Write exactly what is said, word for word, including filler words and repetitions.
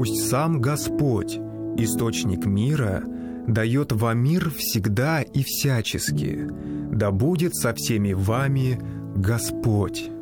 пусть сам Господь, источник мира, дает вам мир всегда и всячески. Да будет со всеми вами Господь».